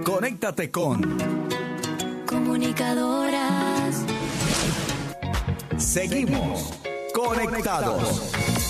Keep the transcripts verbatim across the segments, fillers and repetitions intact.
Conéctate con Comunicadoras. Seguimos conectados.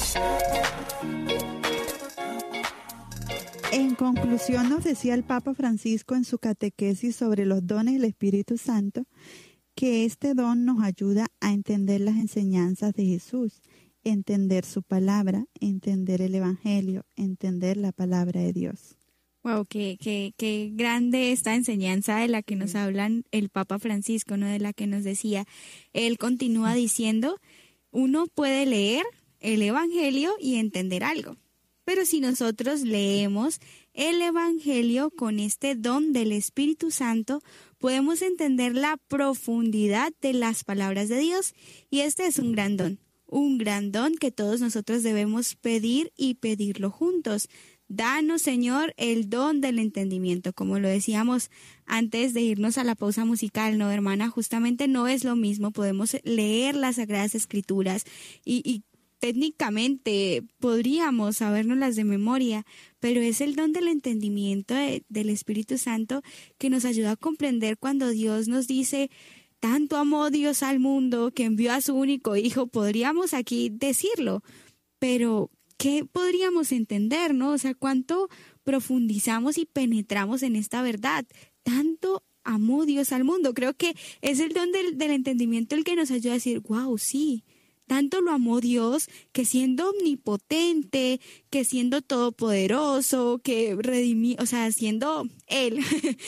En conclusión, nos decía el Papa Francisco en su catequesis sobre los dones del Espíritu Santo, que este don nos ayuda a entender las enseñanzas de Jesús, entender su palabra, entender el Evangelio, entender la palabra de Dios. Wow, qué, qué, qué grande esta enseñanza de la que nos hablan el Papa Francisco, ¿no? De la que nos decía. Él continúa diciendo, uno puede leer el Evangelio y entender algo. Pero si nosotros leemos el Evangelio con este don del Espíritu Santo, podemos entender la profundidad de las palabras de Dios. Y este es un gran don, un gran don que todos nosotros debemos pedir y pedirlo juntos. Danos, Señor, el don del entendimiento, como lo decíamos antes de irnos a la pausa musical, ¿no, hermana? Justamente no es lo mismo, podemos leer las Sagradas Escrituras y, y técnicamente podríamos sabérnoslas de memoria, pero es el don del entendimiento de, del Espíritu Santo que nos ayuda a comprender cuando Dios nos dice, tanto amó Dios al mundo que envió a su único Hijo. Podríamos aquí decirlo, pero ¿qué podríamos entender, no? O sea, ¿cuánto profundizamos y penetramos en esta verdad? Tanto amó Dios al mundo. Creo que es el don del, del entendimiento el que nos ayuda a decir, wow, sí. Tanto lo amó Dios, que siendo omnipotente, que siendo todopoderoso, que redimió, o sea, siendo Él,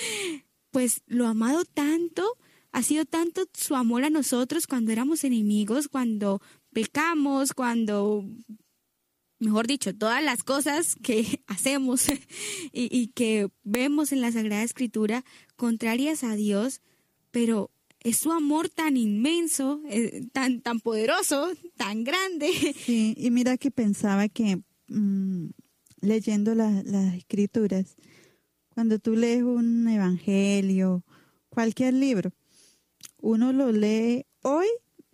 pues lo ha amado tanto, ha sido tanto su amor a nosotros cuando éramos enemigos, cuando pecamos, cuando, mejor dicho, todas las cosas que hacemos y, y que vemos en la Sagrada Escritura contrarias a Dios, pero es su amor tan inmenso, eh, tan, tan poderoso, tan grande. Sí, y mira que pensaba que mmm, leyendo la, las escrituras, cuando tú lees un evangelio, cualquier libro, uno lo lee hoy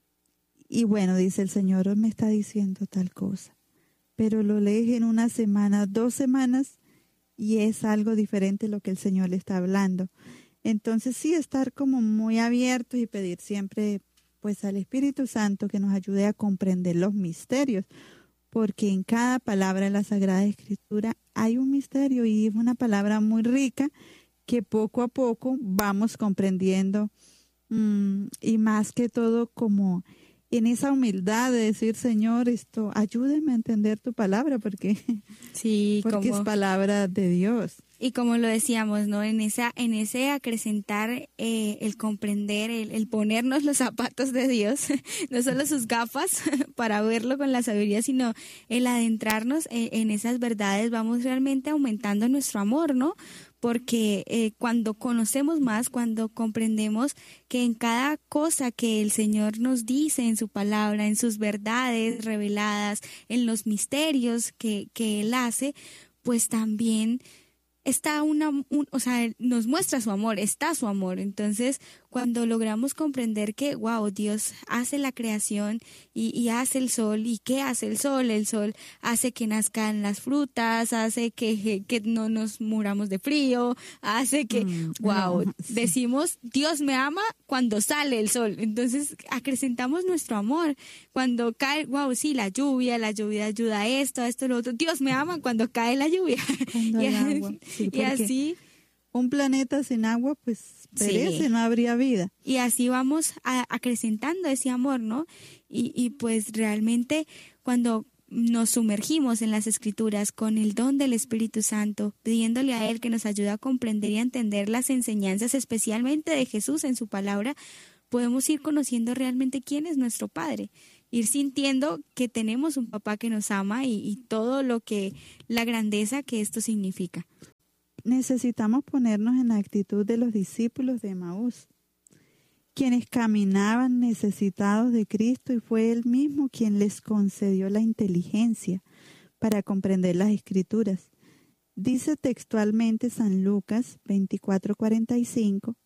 y bueno, dice el Señor, hoy me está diciendo tal cosa. Pero lo lees en una semana, dos semanas y es algo diferente lo que el Señor le está hablando. Entonces sí, estar como muy abiertos y pedir siempre pues al Espíritu Santo que nos ayude a comprender los misterios, porque en cada palabra de la Sagrada Escritura hay un misterio y es una palabra muy rica que poco a poco vamos comprendiendo mmm, y más que todo como en esa humildad de decir, Señor, esto, ayúdeme a entender tu palabra porque, sí, porque como... es palabra de Dios. Y como lo decíamos, ¿no? En esa, en ese acrecentar, eh, el comprender, el, el ponernos los zapatos de Dios, no solo sus gafas para verlo con la sabiduría, sino el adentrarnos en, en esas verdades, vamos realmente aumentando nuestro amor, ¿no? Porque eh, cuando conocemos más, cuando comprendemos que en cada cosa que el Señor nos dice en su palabra, en sus verdades reveladas, en los misterios que, que Él hace, pues también está una, un, o sea, nos muestra su amor, está su amor. Entonces, cuando logramos comprender que, wow, Dios hace la creación y, y hace el sol, ¿y qué hace el sol? El sol hace que nazcan las frutas, hace que, que no nos muramos de frío, hace que, mm, wow, no, sí. Decimos, Dios me ama cuando sale el sol. Entonces, acrecentamos nuestro amor. Cuando cae, wow, sí, la lluvia, la lluvia ayuda a esto, a esto, a lo otro. Dios me ama cuando cae la lluvia. Cuando hay agua. Sí, y así un planeta sin agua pues perece, sí. No habría vida. Y así vamos a, acrecentando ese amor, ¿no? Y, y pues realmente cuando nos sumergimos en las Escrituras con el don del Espíritu Santo, pidiéndole a Él que nos ayude a comprender y a entender las enseñanzas especialmente de Jesús en su palabra, podemos ir conociendo realmente quién es nuestro Padre, ir sintiendo que tenemos un papá que nos ama y, y todo lo que, la grandeza que esto significa. Necesitamos ponernos en la actitud de los discípulos de Emaús, quienes caminaban necesitados de Cristo y fue Él mismo quien les concedió la inteligencia para comprender las Escrituras. Dice textualmente San Lucas veinticuatro cuarenta y cinco,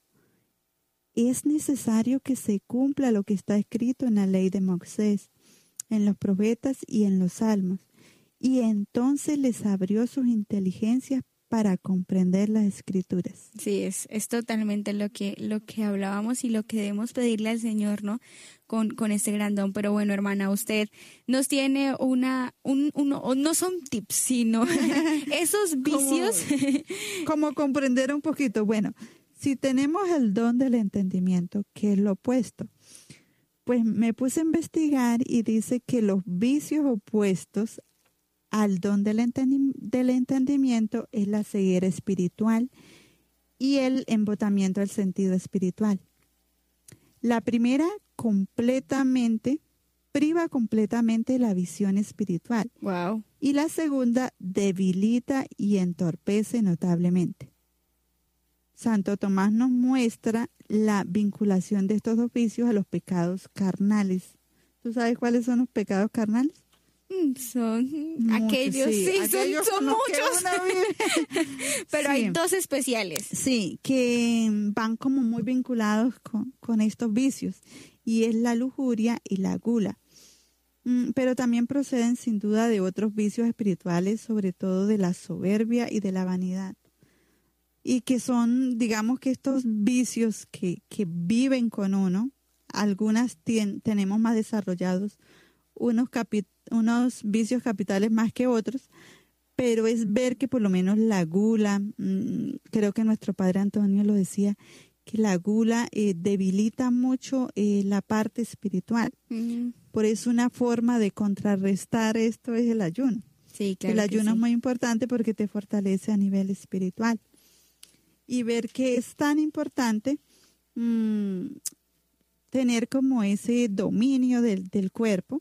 es necesario que se cumpla lo que está escrito en la ley de Moisés, en los profetas y en los salmos. Y entonces les abrió sus inteligencias para comprender las Escrituras. Sí, es, es totalmente lo que, lo que hablábamos y lo que debemos pedirle al Señor, ¿no? Con, con este gran don. Pero bueno, hermana, usted nos tiene una, un, uno, no son tips, sino esos vicios. Como, como comprender un poquito. Bueno, si tenemos el don del entendimiento, que es lo opuesto, pues me puse a investigar y dice que los vicios opuestos al don del, entendi- del entendimiento es la ceguera espiritual y el embotamiento del sentido espiritual. La primera completamente, priva completamente la visión espiritual. Wow. Y la segunda debilita y entorpece notablemente. Santo Tomás nos muestra la vinculación de estos dos vicios a los pecados carnales. ¿Tú sabes cuáles son los pecados carnales? Son Muchos, aquellos, sí, sí aquellos son, son muchos. Pero sí. hay dos especiales. Sí, que van como muy vinculados con, con estos vicios, y es la lujuria y la gula. Mm, pero también proceden sin duda de otros vicios espirituales, sobre todo de la soberbia y de la vanidad. Y que son, digamos que estos vicios que, que viven con uno, algunas tien, tenemos más desarrollados unos capítulos, unos vicios capitales más que otros, pero es ver que por lo menos la gula, mmm, creo que nuestro padre Antonio lo decía, que la gula eh, debilita mucho eh, la parte espiritual. Uh-huh. Por eso una forma de contrarrestar esto es el ayuno. Sí, claro. El ayuno sí. es muy importante porque te fortalece a nivel espiritual. Y ver que es tan importante mmm, tener como ese dominio del, del cuerpo,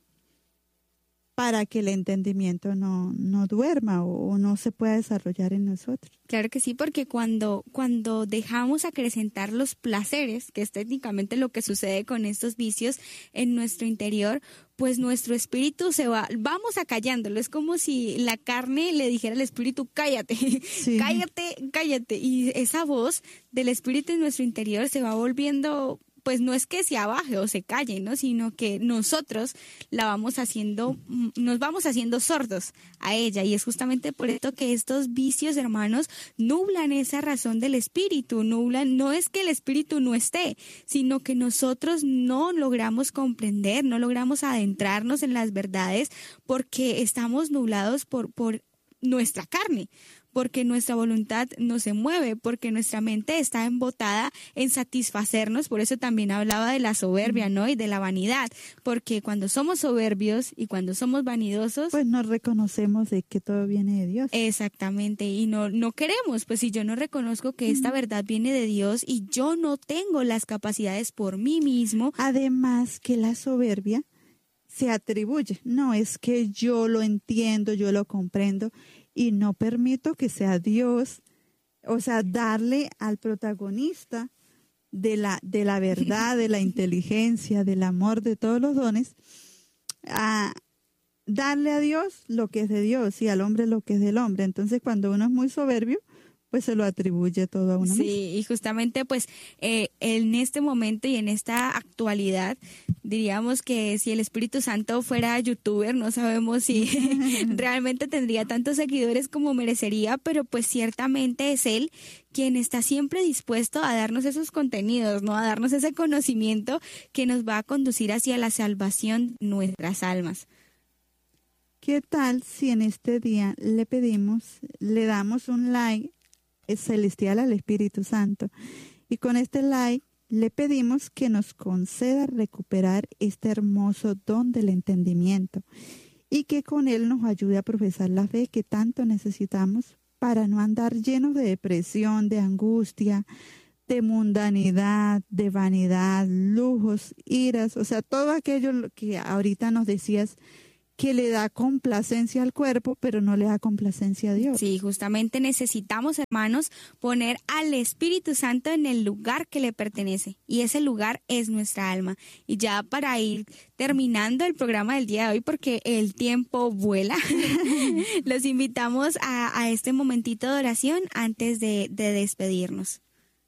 para que el entendimiento no, no duerma o, o no se pueda desarrollar en nosotros. Claro que sí, porque cuando, cuando dejamos acrecentar los placeres, que es técnicamente lo que sucede con estos vicios en nuestro interior, pues nuestro espíritu se va, vamos acallándolo. Es como si la carne le dijera al espíritu, cállate, sí. cállate, cállate. Y esa voz del espíritu en nuestro interior se va volviendo, pues no es que se abaje o se calle, ¿no? Sino que nosotros la vamos haciendo, nos vamos haciendo sordos a ella. Y es justamente por esto que estos vicios, hermanos, nublan esa razón del espíritu, nublan, no es que el espíritu no esté, sino que nosotros no logramos comprender, no logramos adentrarnos en las verdades porque estamos nublados por, por nuestra carne, porque nuestra voluntad no se mueve, porque nuestra mente está embotada en satisfacernos. Por eso también hablaba de la soberbia, ¿no? Y de la vanidad, porque cuando somos soberbios y cuando somos vanidosos, pues no reconocemos de que todo viene de Dios. Exactamente, y no, no queremos, pues si yo no reconozco que esta verdad viene de Dios y yo no tengo las capacidades por mí mismo. Además que la soberbia se atribuye, no es que yo lo entiendo, yo lo comprendo, y no permito que sea Dios, o sea, darle al protagonista de la, de la verdad, de la inteligencia, del amor, de todos los dones, a darle a Dios lo que es de Dios y al hombre lo que es del hombre. Entonces, cuando uno es muy soberbio, pues se lo atribuye todo a uno sí, mismo. Sí, y justamente pues eh, en este momento y en esta actualidad, diríamos que si el Espíritu Santo fuera youtuber, no sabemos si realmente tendría tantos seguidores como merecería, pero pues ciertamente es Él quien está siempre dispuesto a darnos esos contenidos, ¿no? A darnos ese conocimiento que nos va a conducir hacia la salvación de nuestras almas. ¿Qué tal si en este día le pedimos, le damos un like celestial al Espíritu Santo, y con este like le pedimos que nos conceda recuperar este hermoso don del entendimiento y que con él nos ayude a profesar la fe que tanto necesitamos para no andar llenos de depresión, de angustia, de mundanidad, de vanidad, lujos, iras, o sea, todo aquello que ahorita nos decías que le da complacencia al cuerpo, pero no le da complacencia a Dios. Sí, justamente necesitamos, hermanos, poner al Espíritu Santo en el lugar que le pertenece, y ese lugar es nuestra alma. Y ya para ir terminando el programa del día de hoy, porque el tiempo vuela, los invitamos a, a este momentito de oración antes de, de despedirnos.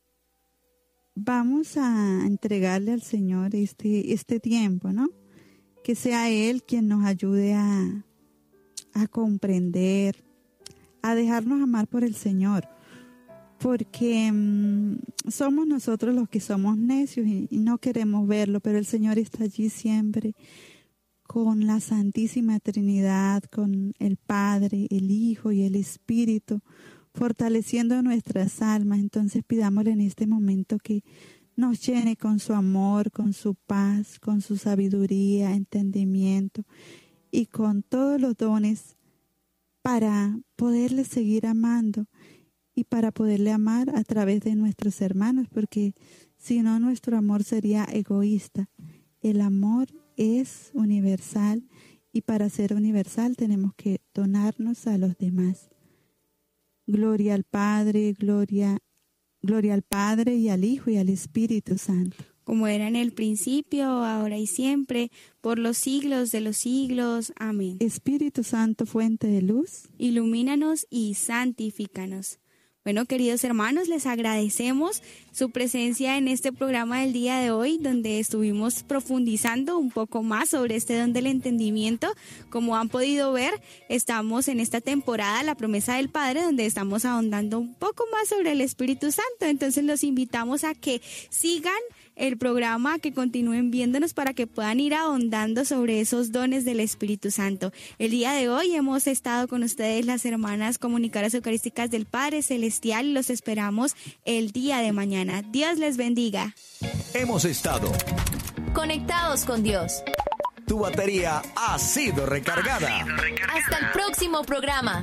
Vamos a entregarle al Señor este, este tiempo, ¿no? Que sea Él quien nos ayude a, a comprender, a dejarnos amar por el Señor, porque mmm, somos nosotros los que somos necios y, y no queremos verlo, pero el Señor está allí siempre con la Santísima Trinidad, con el Padre, el Hijo y el Espíritu, fortaleciendo nuestras almas. Entonces pidámosle en este momento que nos llene con su amor, con su paz, con su sabiduría, entendimiento y con todos los dones para poderle seguir amando y para poderle amar a través de nuestros hermanos, porque si no nuestro amor sería egoísta. El amor es universal y para ser universal tenemos que donarnos a los demás. Gloria al Padre, gloria, gloria al Padre y al Hijo y al Espíritu Santo. Como era en el principio, ahora y siempre, por los siglos de los siglos. Amén. Espíritu Santo, fuente de luz, ilumínanos y santifícanos. Bueno, queridos hermanos, les agradecemos su presencia en este programa del día de hoy, donde estuvimos profundizando un poco más sobre este don del entendimiento. Como han podido ver, estamos en esta temporada, La Promesa del Padre, donde estamos ahondando un poco más sobre el Espíritu Santo. Entonces los invitamos a que sigan el programa, que continúen viéndonos para que puedan ir ahondando sobre esos dones del Espíritu Santo. El día de hoy hemos estado con ustedes las hermanas comunicadoras eucarísticas del Padre Celestial y los esperamos el día de mañana. Dios les bendiga. Hemos estado conectados con Dios. Tu batería ha sido recargada. Hasta el próximo programa.